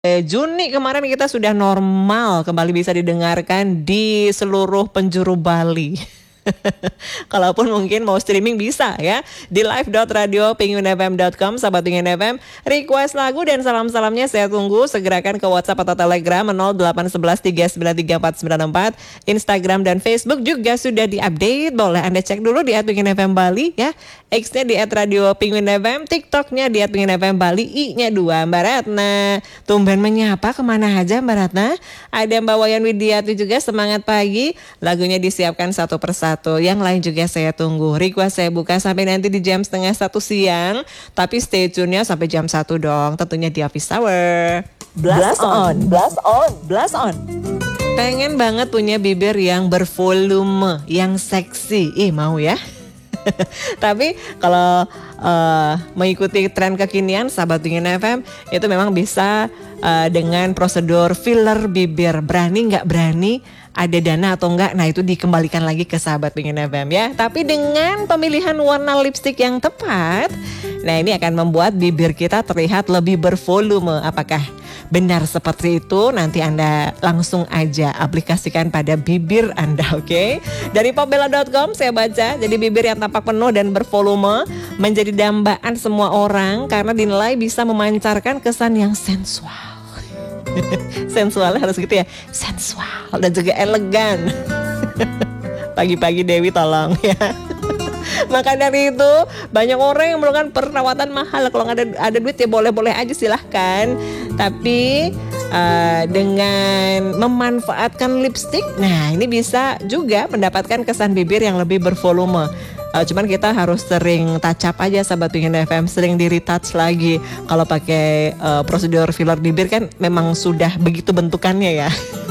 Juni kemarin kita sudah normal kembali bisa didengarkan di seluruh penjuru Bali. Kalaupun mungkin mau streaming bisa ya di live.radio.penguinfm.com, sahabat Penguin FM. Request lagu dan salam-salamnya saya tunggu. Segerakan ke WhatsApp atau Telegram 0811393494. Instagram dan Facebook juga sudah diupdate. Boleh Anda cek dulu di @penguinfm Bali ya. X-nya di @radio_penguinfm, TikToknya di @penguinfm Bali, I-nya 2. Mbak Ratna, tumben menyapa kemana aja Mbak Ratna? Ada Mbak Wayan Widiati juga, semangat pagi. Lagunya disiapkan satu persatu. Yang lain juga saya tunggu. Request saya buka sampai nanti di jam 12:30 siang. Tapi stay tune-nya sampai jam 1 dong. Tentunya di Office Hour. Blast on. Blast on. Blast on. Pengen banget punya bibir yang bervolume, yang seksi. Mau ya? Tapi kalau mengikuti tren kekinian, sahabat Penguin FM, itu memang bisa dengan prosedur filler bibir. Berani nggak berani, ada dana atau enggak, nah itu dikembalikan lagi ke sahabat Penguin FM ya. Tapi dengan pemilihan warna lipstik yang tepat, nah ini akan membuat bibir kita terlihat lebih bervolume. Apakah benar seperti itu? Nanti Anda langsung aja aplikasikan pada bibir Anda, oke? Dari popbella.com saya baca, jadi bibir yang tampak penuh dan bervolume menjadi dambaan semua orang karena dinilai bisa memancarkan kesan yang sensual. Sensualnya harus gitu ya, sensual dan juga elegan. Pagi-pagi Dewi tolong ya. Maka dari itu banyak orang yang memerlukan perawatan mahal. Kalau nggak ada duit ya boleh-boleh aja silahkan. Tapi dengan memanfaatkan lipstik, nah ini bisa juga mendapatkan kesan bibir yang lebih bervolume. Cuman kita harus sering touch up aja sahabat Penguin FM, sering di retouch lagi. Kalau pakai prosedur filler bibir kan memang sudah begitu bentukannya ya.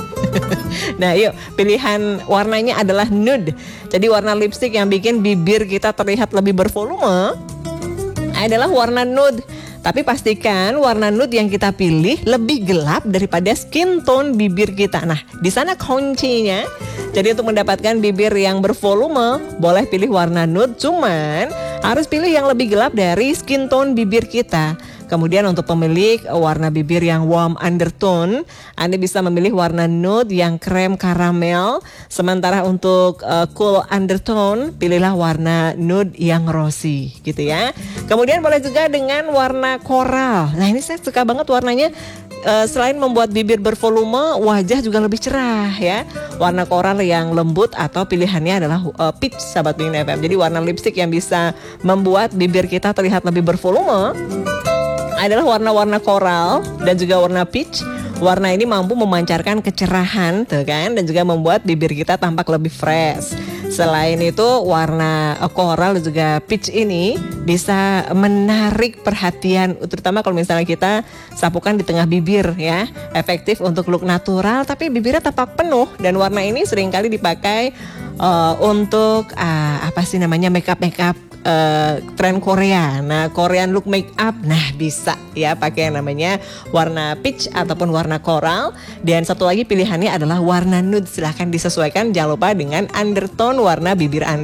Nah yuk, pilihan warnanya adalah nude. Jadi warna lipstik yang bikin bibir kita terlihat lebih bervolume adalah warna nude. Tapi pastikan warna nude yang kita pilih lebih gelap daripada skin tone bibir kita. Nah, di sana kuncinya. Jadi untuk mendapatkan bibir yang bervolume, boleh pilih warna nude, cuman harus pilih yang lebih gelap dari skin tone bibir kita. Kemudian untuk pemilik warna bibir yang warm undertone, Anda bisa memilih warna nude yang krem karamel. Sementara untuk cool undertone, pilihlah warna nude yang rosy gitu ya. Kemudian boleh juga dengan warna koral. Nah ini saya suka banget warnanya. Selain membuat bibir bervolume, wajah juga lebih cerah ya. Warna koral yang lembut atau pilihannya adalah peach sahabat Penguin FM. Jadi warna lipstik yang bisa membuat bibir kita terlihat lebih bervolume adalah warna-warna koral dan juga warna peach. Warna ini mampu memancarkan kecerahan tuh kan, dan juga membuat bibir kita tampak lebih fresh. Selain itu warna koral dan juga peach ini bisa menarik perhatian, terutama kalau misalnya kita sapukan di tengah bibir ya. Efektif untuk look natural tapi bibirnya tampak penuh, dan warna ini seringkali dipakai untuk apa sih namanya, makeup tren Korea. Nah, Korean look makeup, nah bisa ya pakai yang namanya warna peach ataupun warna koral. Dan satu lagi pilihannya adalah warna nude. Silahkan disesuaikan, jangan lupa dengan undertone warna bibir Anda.